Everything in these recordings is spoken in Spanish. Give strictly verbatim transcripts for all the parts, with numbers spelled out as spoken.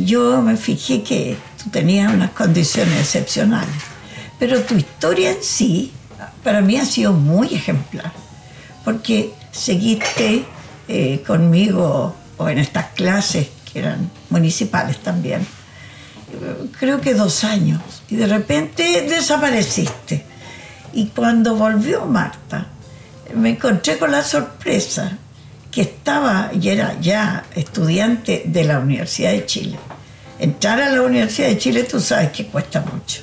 y yo me fijé que tú tenías unas condiciones excepcionales. Pero tu historia en sí, para mí ha sido muy ejemplar, porque seguiste eh, conmigo o en estas clases que eran municipales también, creo que dos años, y de repente desapareciste. Y cuando volvió Marta, me encontré con la sorpresa que estaba y era ya estudiante de la Universidad de Chile. Entrar a la Universidad de Chile, tú sabes que cuesta mucho.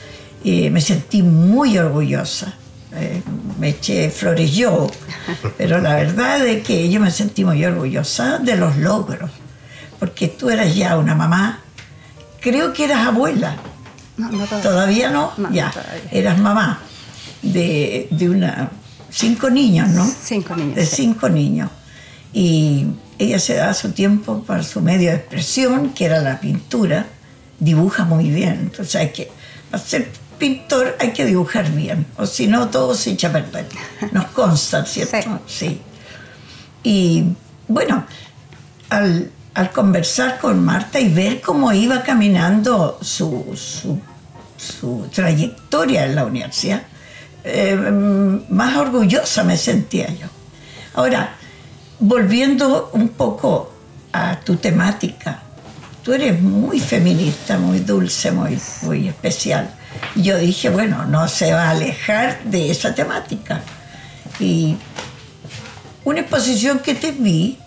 Y me sentí muy orgullosa. Eh, me eché flores yo, pero la verdad es que yo me sentí muy orgullosa de los logros, porque tú eras ya una mamá, creo que eras abuela. No, no todavía. ¿Todavía no? No, ya, no todavía. Eras mamá de, de una, cinco niños, ¿no? Cinco niños. De sí. cinco niños. Y ella se da su tiempo para su medio de expresión, que era la pintura. Dibuja muy bien, entonces hay que, para ser pintor hay que dibujar bien, o si no todo se echa a perder. Nos consta, ¿cierto? Sí. sí. Y bueno, al, al conversar con Marta y ver cómo iba caminando su, su, su trayectoria en la universidad, eh, más orgullosa me sentía yo. Ahora, volviendo un poco a tu temática, tú eres muy feminista, muy dulce, muy, muy especial. Yo dije, bueno, no se va a alejar de esa temática. Y una exposición que te vi,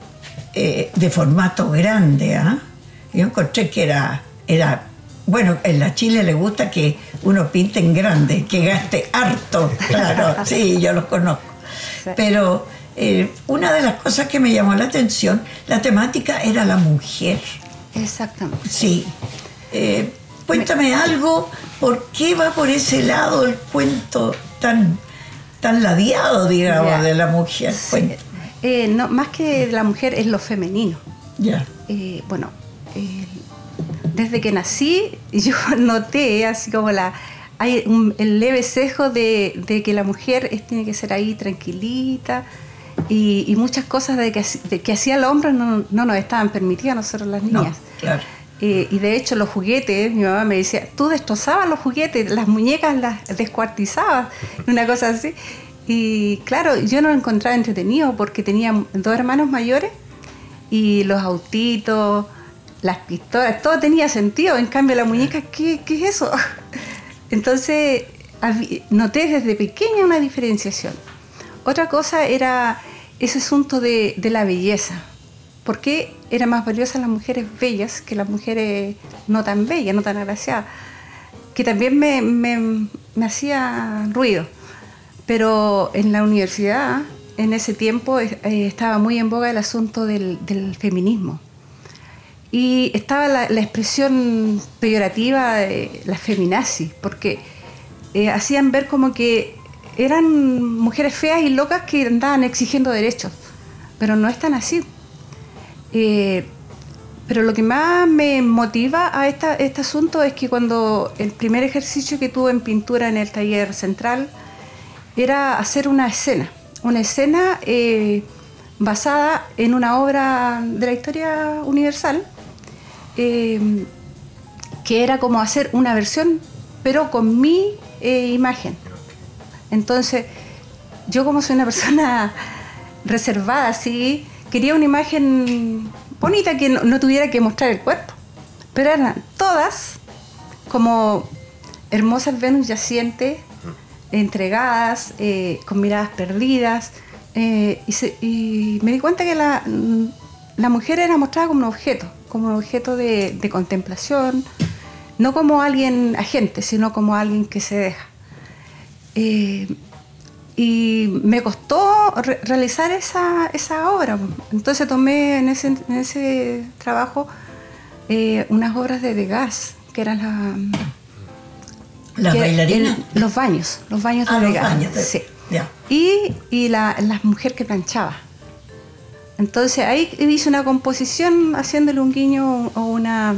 eh, de formato grande, ¿eh? Yo encontré que era, era, bueno, en la Chile le gusta que uno pinte en grande, que gaste harto, claro, sí, yo lo conozco. Sí. Pero eh, una de las cosas que me llamó la atención, la temática era la mujer. Exactamente. Sí. Eh, cuéntame algo, ¿por qué va por ese lado el cuento tan, tan ladeado, digamos, yeah. de la mujer? Sí. Eh, no, más que la mujer es lo femenino. Ya. Yeah. Eh, bueno, eh, desde que nací yo noté así como la hay un, el leve sesgo de, de que la mujer es, tiene que ser ahí tranquilita. Y, y muchas cosas de que, de que hacía el hombre no, no nos estaban permitidas a nosotros las niñas. No, claro. Eh, y de hecho los juguetes, mi mamá me decía, tú destrozabas los juguetes, las muñecas las descuartizabas, una cosa así. Y claro, yo no lo encontraba entretenido porque tenía dos hermanos mayores y los autitos, las pistolas, todo tenía sentido. En cambio la muñeca, ¿qué, qué es eso? Entonces noté desde pequeña una diferenciación. Otra cosa era ese asunto de, de la belleza. ¿Por qué eran más valiosas las mujeres bellas que las mujeres no tan bellas, no tan agraciadas? Que también me, me, me hacía ruido. Pero en la universidad, en ese tiempo, eh, estaba muy en boga el asunto del, del feminismo. Y estaba la, la expresión peyorativa de la feminazi, porque eh, hacían ver como que eran mujeres feas y locas que andaban exigiendo derechos, pero no es tan así. Eh, pero lo que más me motiva a esta, este asunto es que cuando el primer ejercicio que tuve en pintura en el taller central era hacer una escena, una escena eh, basada en una obra de la historia universal, eh, que era como hacer una versión, pero con mi eh, imagen. Entonces, yo como soy una persona reservada, así, quería una imagen bonita que no, no tuviera que mostrar el cuerpo. Pero eran todas como hermosas Venus yacientes, entregadas, eh, con miradas perdidas. Eh, y, se, y me di cuenta que la, la mujer era mostrada como un objeto, como un objeto de, de contemplación, no como alguien agente, sino como alguien que se deja. Eh, y me costó re- realizar esa, esa obra. Entonces tomé en ese, en ese trabajo eh, unas obras de Degas, que eran la, ¿Las que bailarinas? El, los baños, los baños de ah, Degas. Los baños de... sí. yeah. Y, y la, la mujer que planchaba. Entonces ahí hice una composición haciéndole un guiño o una...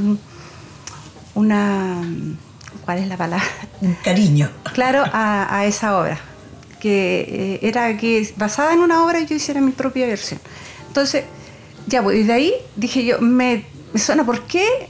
una ¿cuál es la palabra? Un cariño. Claro, a, a esa obra, que eh, era que basada en una obra yo hiciera mi propia versión. Entonces, ya, pues, desde ahí dije yo, me, me suena, ¿por qué